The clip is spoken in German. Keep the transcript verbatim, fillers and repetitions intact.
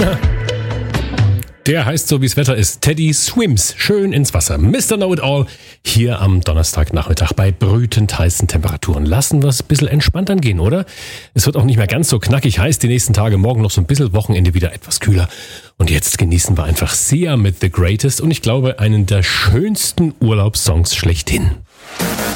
Der heißt so, wie es Wetter ist. Teddy Swims schön ins Wasser. Mister Know-it-all hier am Donnerstagnachmittag bei brütend heißen Temperaturen. Lassen wir es ein bisschen entspannt angehen, oder? Es wird auch nicht mehr ganz so knackig heiß die nächsten Tage. Morgen noch so ein bisschen, Wochenende wieder etwas kühler. Und jetzt genießen wir einfach Sia mit The Greatest und ich glaube einen der schönsten Urlaubssongs schlechthin.